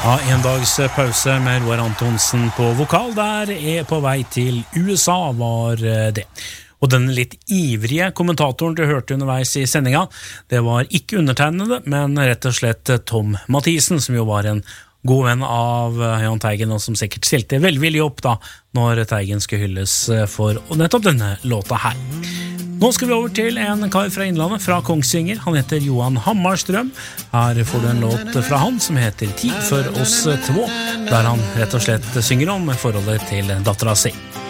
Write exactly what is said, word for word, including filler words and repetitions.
Ja, en dags pause med Roar Antonsen på vokal der er på vei til U S A var det. Og den litt ivrige kommentatoren du hørte underveis i sendinga, det var ikke undertegnede, men rett og slett Tom Mathisen, som jo var en god venn av Jahn Teigen, og som sikkert stilte velvillig opp da, når Teigen skulle hylles for nettopp denne låta her. Nå skal vi over til en kar fra Innlandet, fra Kongsvinger. Han heter Johan Hammarstrøm. Her får du en låt fra han som heter Tid for oss två, der han rett og slett synger om forholdet til datteren sin.